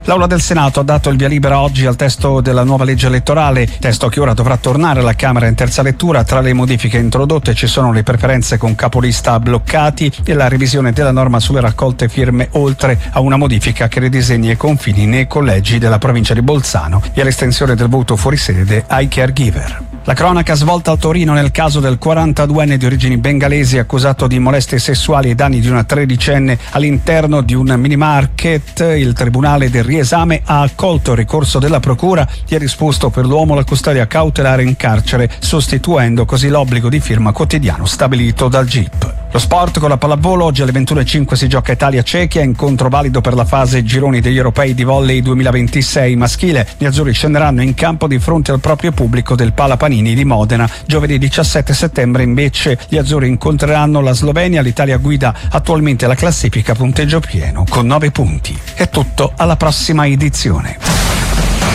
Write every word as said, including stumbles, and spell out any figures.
L'Aula del Senato ha dato il via libera oggi al testo della nuova legge elettorale, testo che ora dovrà tornare alla Camera in terza lettura. Tra le modifiche introdotte ci sono le preferenze con capolista bloccati e la revisione della norma sulle raccolte firme, oltre a una modifica che ridisegna i confini nei collegi della provincia di Bolzano e all'estensione del voto fuori sede ai caregiver. La cronaca svolta a Torino nel caso del quarantaduenne di origini bengalesi accusato di molestie sessuali ai danni di una tredicenne all'interno di un mini market. Il Tribunale del riesame ha accolto il ricorso della procura e ha disposto per l'uomo la custodia cautelare in carcere, sostituendo così l'obbligo di firma quotidiano stabilito dal G I P. Lo sport con la pallavolo, oggi alle ventuno e cinque si gioca Italia-Cechia, incontro valido per la fase gironi degli europei di volley duemilaventisei maschile. Gli azzurri scenderanno in campo di fronte al proprio pubblico del Pala Panini di Modena. Giovedì diciassette settembre invece gli azzurri incontreranno la Slovenia. L'Italia guida attualmente la classifica a punteggio pieno con nove punti. È tutto, alla prossima edizione.